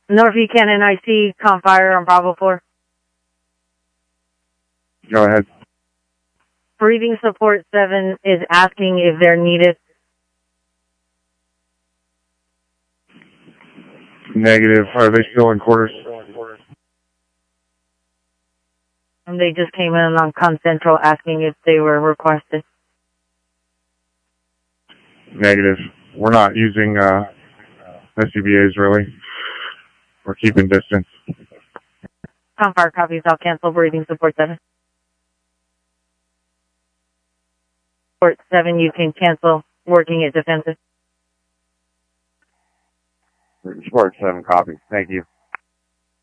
Norfolk Cannon IC, com fire on Bravo 4. Go ahead. Breathing support 7 is asking if they're needed. Negative. Are they still in quarters? And they just came in on Con Central asking if they were requested. Negative. We're not using SCBAs really. We're keeping distance. Com fire copies, I'll cancel breathing support 7. Support 7, you can cancel working at defensive. Support 7, copy. Thank you.